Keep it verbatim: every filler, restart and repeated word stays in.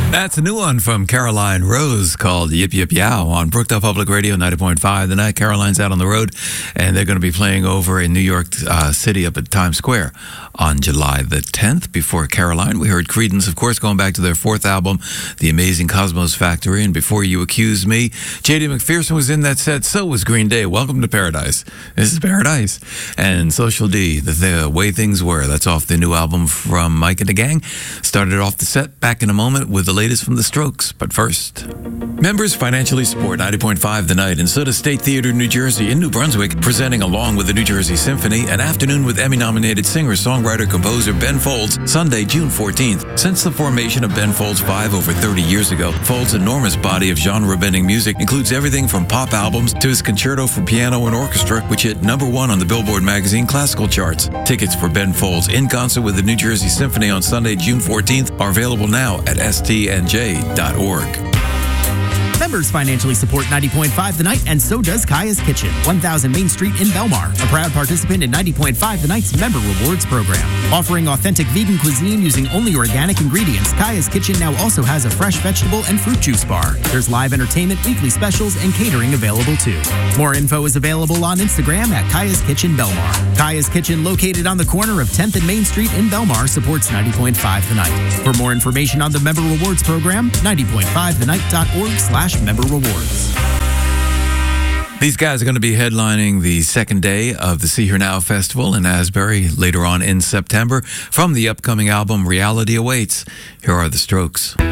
That's a new one from Caroline Rose called Yip Yip Yow on Brookdale Public Radio ninety point five. The night Caroline's out on the road, and they're going to be playing over in New York uh, City up at Times Square on July the tenth. Before Caroline, we heard Creedence, of course, going back to their fourth album, The Amazing Cosmos Factory. And Before You Accuse Me, J D McPherson was in that set. So was Green Day. Welcome to Paradise. This is Paradise. And Social D, the, the Way Things Were. That's off the new album from Mike and the Gang. Started off the set. Back in a moment with the latest from The Strokes. But first, members financially support ninety point five The Night, and so does State Theater New Jersey in New Brunswick, presenting along with the New Jersey Symphony an afternoon with Emmy-nominated singer, songwriter, composer Ben Folds, Sunday, June fourteenth. Since the formation of Ben Folds Five over thirty years ago, Folds' enormous body of genre-bending music includes everything from pop albums to his concerto for piano and orchestra, which hit number one on the Billboard magazine classical charts. Tickets for Ben Folds in concert with the New Jersey Symphony on Sunday, June fourteenth are available now at S T N J dot org. Members financially support ninety point five The Night, and so does Kaya's Kitchen, one thousand Main Street in Belmar, a proud participant in ninety point five The Night's Member Rewards program. Offering authentic vegan cuisine using only organic ingredients, Kaya's Kitchen now also has a fresh vegetable and fruit juice bar. There's live entertainment, weekly specials, and catering available too. More info is available on Instagram at Kaya's Kitchen Belmar. Kaya's Kitchen, located on the corner of tenth and Main Street in Belmar, supports ninety point five The Night. For more information on the Member Rewards program, ninety point five the night dot org slash member rewards. These guys are going to be headlining the second day of the See Her Now Festival in Asbury later on in September from the upcoming album Reality Awaits. Here are The Strokes.